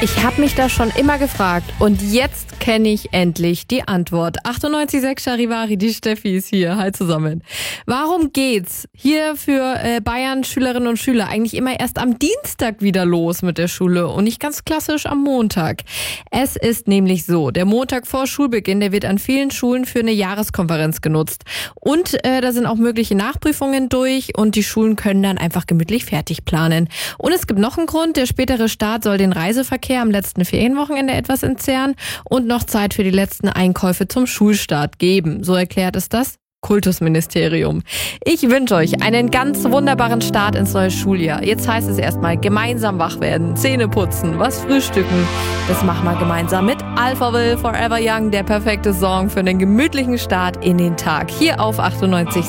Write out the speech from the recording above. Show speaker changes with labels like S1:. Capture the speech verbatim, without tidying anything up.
S1: Ich habe mich das schon immer gefragt und jetzt kenne ich endlich die Antwort. achtundneunzig Komma sechs Charivari, die Steffi ist hier. Hi zusammen. Warum geht's hier für äh, Bayern Schülerinnen und Schüler eigentlich immer erst am Dienstag wieder los mit der Schule und nicht ganz klassisch am Montag? Es ist nämlich so, der Montag vor Schulbeginn, der wird an vielen Schulen für eine Jahreskonferenz genutzt. Und äh, da sind auch mögliche Nachprüfungen durch und die Schulen können dann einfach gemütlich fertig planen. Und es gibt noch einen Grund, der spätere Start soll den Reiseverkehr am letzten Ferienwochenende etwas entzerren und noch Zeit für die letzten Einkäufe zum Schulstart geben. So erklärt es das Kultusministerium. Ich wünsche euch einen ganz wunderbaren Start ins neue Schuljahr. Jetzt heißt es erstmal gemeinsam wach werden, Zähne putzen, was frühstücken. Das machen wir gemeinsam mit Alphaville Forever Young, der perfekte Song für einen gemütlichen Start in den Tag. Hier auf achtundneunzig Komma